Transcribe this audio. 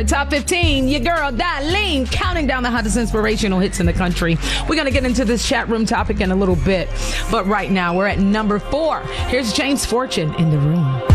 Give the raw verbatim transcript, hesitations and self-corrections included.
at Top fifteen. Your girl, Darlene, counting down the hottest inspirational hits in the country. We're going to get into this chat room topic in a little bit. But right now, we're at number four. Here's James Fortune, In the Room.